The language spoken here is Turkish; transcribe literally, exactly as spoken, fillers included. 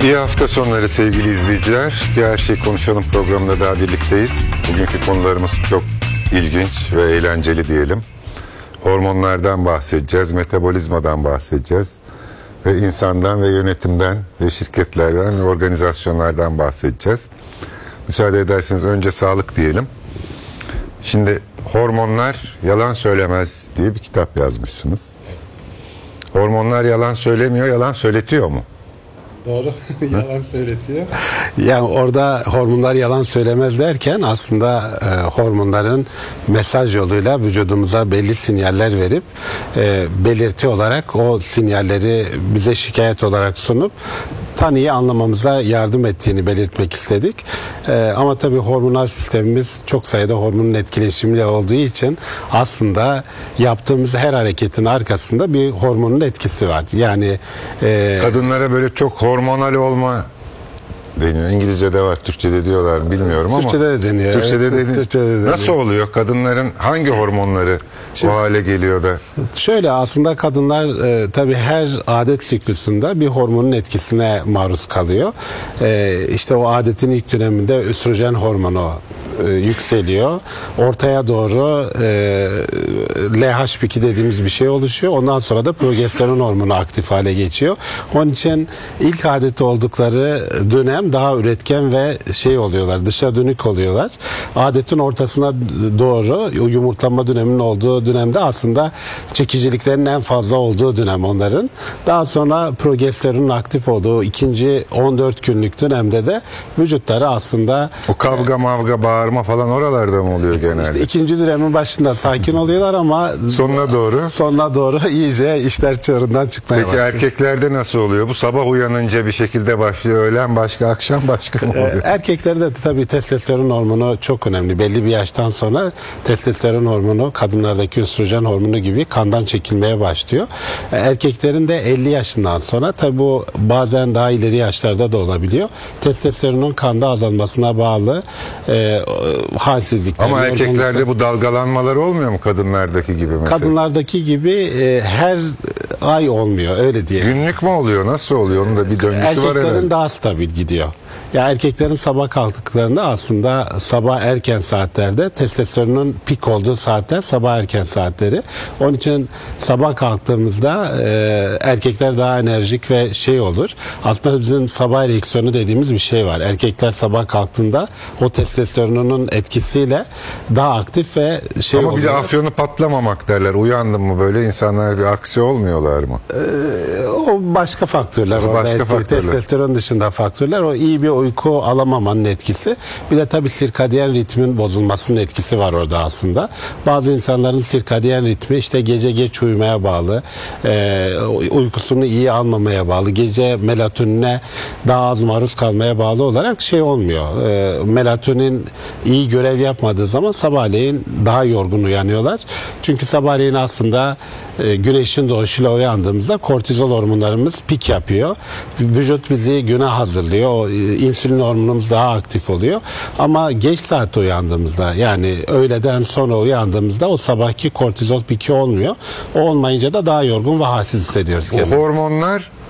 İyi hafta sonları sevgili izleyiciler. Bir Her Şey Konuşalım programında daha birlikteyiz. Bugünkü konularımız çok ilginç ve eğlenceli diyelim. Hormonlardan bahsedeceğiz, metabolizmadan bahsedeceğiz. Ve insandan ve yönetimden ve şirketlerden ve organizasyonlardan bahsedeceğiz. Müsaade ederseniz önce sağlık diyelim. Şimdi Hormonlar Yalan Söylemez diye bir kitap yazmışsınız. Hormonlar yalan söylemiyor, yalan söyletiyor mu? Doğru. Yalan söyletiyor. Yani orada hormonlar yalan söylemez derken aslında e, hormonların mesaj yoluyla vücudumuza belli sinyaller verip e, belirti olarak o sinyalleri bize şikayet olarak sunup tanıyı anlamamıza yardım ettiğini belirtmek istedik. E, ama tabii hormonal sistemimiz çok sayıda hormonun etkileşimiyle olduğu için aslında yaptığımız her hareketin arkasında bir hormonun etkisi var. Yani e, kadınlara böyle çok hormonal olma deniyor. İngilizce'de var, Türkçe'de diyorlar mı bilmiyorum ama. Türkçe'de de deniyor. Türkçe'de, evet, de, Türkçe'de de deniyor. Nasıl oluyor? Kadınların hangi hormonları Şimdi, bu hale geliyor da? Şöyle aslında kadınlar e, tabii her adet siklusunda bir hormonun etkisine maruz kalıyor. E, işte o adetin ilk döneminde östrojen hormonu e, yükseliyor. Ortaya doğru e, L H iki dediğimiz bir şey oluşuyor. Ondan sonra da progesteron hormonu aktif hale geçiyor. Onun için ilk adeti oldukları dönem daha üretken ve şey oluyorlar, dışa dönük oluyorlar. Adetin ortasına doğru yumurtlama döneminin olduğu dönemde aslında çekiciliklerin en fazla olduğu dönem onların. Daha sonra progesteronun aktif olduğu ikinci on dört günlük dönemde de vücutları aslında O kavga mavga bağırma falan oralarda mı oluyor genelde? işte ikinci dönemin başında sakin oluyorlar ama Sonuna doğru. sonuna doğru iyice işler çığırından çıkmaya Peki başlıyor. erkeklerde nasıl oluyor? Bu sabah uyanınca bir şekilde başlıyor, öğlen başka, akşam başka mı oluyor? Erkeklerde de tabii testosteron hormonu çok önemli. Belli bir yaştan sonra testosteron hormonu kadınlardaki östrojen hormonu gibi kandan çekilmeye başlıyor. Erkeklerin de elli yaşından sonra tabii bu bazen daha ileri yaşlarda da olabiliyor. Testosteronun kanda azalmasına bağlı e, halsizlikler. Ama erkeklerde bu dalgalanmalar olmuyor mu kadınlardaki gibi mesela? Kadınlardaki gibi e, her ay olmuyor öyle diyelim. Günlük mü oluyor? Nasıl oluyor? Onun da bir döngüsü var herhalde. Erkeklerin daha stabil gidiyor. Ya erkeklerin sabah kalktıklarında aslında sabah erken saatlerde testosteronun pik olduğu saatler sabah erken saatleri. Onun için sabah kalktığımızda e, erkekler daha enerjik ve şey olur. Aslında bizim sabah ereksiyonu dediğimiz bir şey var. Erkekler sabah kalktığında o testosteronun etkisiyle daha aktif ve şey Ama bir de oluyor. afyonu patlamamak derler. Uyandın mı böyle insanlar bir aksi olmuyorlar mı? Ee, o başka faktörler. O orada başka etkili. faktörler. Testosteron dışında faktörler. O iyi bir uyku alamamanın etkisi. Bir de tabii sirkadiyen ritmin bozulmasının etkisi var orada aslında. Bazı insanların sirkadiyen ritmi işte gece geç uyumaya bağlı, e, uykusunu iyi almamaya bağlı, gece melatonine daha az maruz kalmaya bağlı olarak şey olmuyor. E, melatonin iyi görev yapmadığı zaman sabahleyin daha yorgun uyanıyorlar. Çünkü sabahleyin aslında e, güneşin doğuşuyla uyandığımızda kortizol hormonlarımız pik yapıyor. Vücut bizi güne hazırlıyor. O, e, insülin hormonumuz daha aktif oluyor. Ama geç saatte uyandığımızda yani öğleden sonra uyandığımızda o sabahki kortizol piki olmuyor. O olmayınca da daha yorgun ve halsiz hissediyoruz O kendimizi. hormonlar